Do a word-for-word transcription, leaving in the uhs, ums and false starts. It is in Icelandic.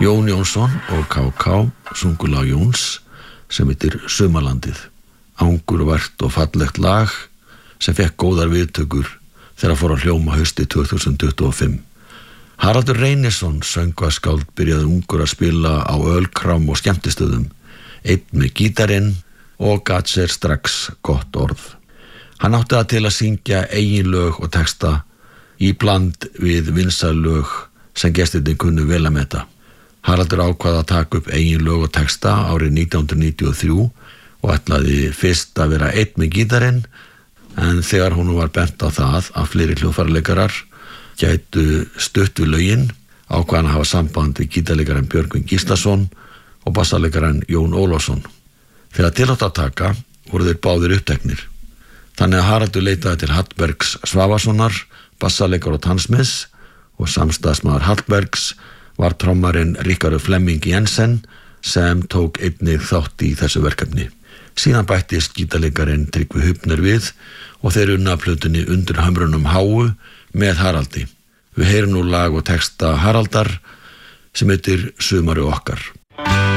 Jón Jónsson og K K sungu lag Jóns sem heitir Sumarlandið. Angurvært og fallegt lag sem fekk góðar viðtökur þegar fór að hljóma haustið tvö þúsund tuttugu og fimm. Haraldur Reynisson, söngvaskáld, byrjaði ungur að spila á ölkrám og skemmtistöðum, einn með gítarinn og gat sér strax gott orð. Hann átti það til að syngja eigin lög og texta í bland við vinsæl lög sem gestirnir kunnu vel að meta. Haraldur ákvað að taka upp eigin lög og texta árið nítján hundruð níutíu og þrjú og ætlaði fyrst að vera einn með gítarinn, en þegar hún var bent á það að fleiri hljóðfæraleikarar gætu stutt við lögin, ákvað hann að hafa samband við gítarleikarann Björgvin Gíslason og bassaleikarann Jón Ólafsson. Þegar til átti að taka voru þeir báðir uppteknir. Þannig að Haraldur leitaði til Hallbergs Svavarssonar, bassaleikara og tannsmiðs, og samstæðsmaður Hallbergs var trommarinn Ríkharður Flemming Jensen sem tók einnig þátt í þessu verkefni. Síðan bættist gítarleikarinn Tryggvi Hupner við og þeir unnu að plötunni Undir hömrunum háu með Haraldi. Við heyrum nú lag og texta Haraldar sem heitir Sumarið okkar.